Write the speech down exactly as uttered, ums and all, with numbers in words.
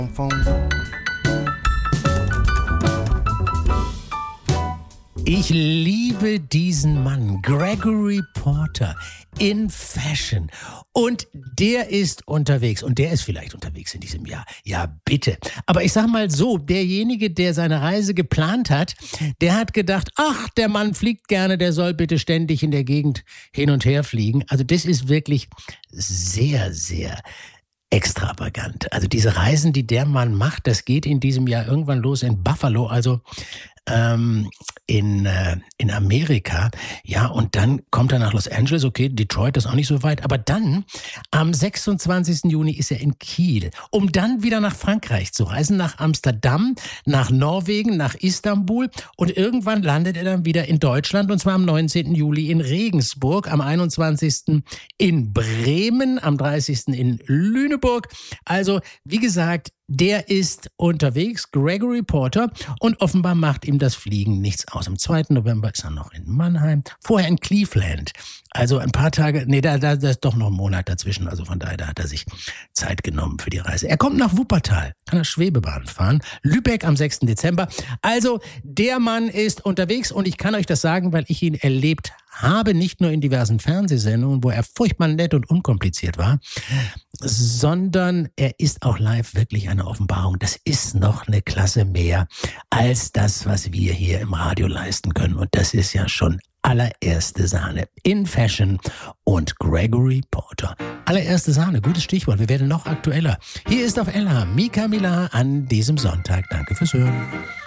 Ich liebe diesen Mann, Gregory Porter, in Fashion. Und der ist unterwegs. Und der ist vielleicht unterwegs in diesem Jahr. Ja, bitte. Aber ich sag mal so, derjenige, der seine Reise geplant hat, der hat gedacht, ach, der Mann fliegt gerne, der soll bitte ständig in der Gegend hin und her fliegen. Also das ist wirklich sehr, sehr extravagant. Also diese Reisen, die der Mann macht, das geht in diesem Jahr irgendwann los in Buffalo, also ähm, in, äh, in Amerika. Ja, und dann kommt er nach Los Angeles. Okay, Detroit ist auch nicht so weit. Aber dann, am sechsundzwanzigsten Juni ist er in Kiel, um dann wieder nach Frankreich zu reisen, nach Amsterdam, nach Norwegen, nach Istanbul. Und irgendwann landet er dann wieder in Deutschland, und zwar am neunzehnten Juli in Regensburg, am einundzwanzigsten in Bremen, am dreißigsten in Lüneburg. Also, wie gesagt, der ist unterwegs, Gregory Porter, und offenbar macht ihm das Fliegen nichts aus. Am zweiten November ist er noch in Mannheim, vorher in Cleveland. Also ein paar Tage, nee, da, da, da ist doch noch ein Monat dazwischen. Also von daher, da hat er sich Zeit genommen für die Reise. Er kommt nach Wuppertal, kann er Schwebebahn fahren. Lübeck am sechsten Dezember. Also der Mann ist unterwegs, und ich kann euch das sagen, weil ich ihn erlebt habe, nicht nur in diversen Fernsehsendungen, wo er furchtbar nett und unkompliziert war, sondern er ist auch live wirklich eine Offenbarung. Das ist noch eine Klasse mehr als das, was wir hier im Radio leisten können. Und das ist ja schon allererste Sahne. In Fashion und Gregory Porter. Allererste Sahne, gutes Stichwort. Wir werden noch aktueller. Hier ist auf L H Mika Mila an diesem Sonntag. Danke fürs Hören.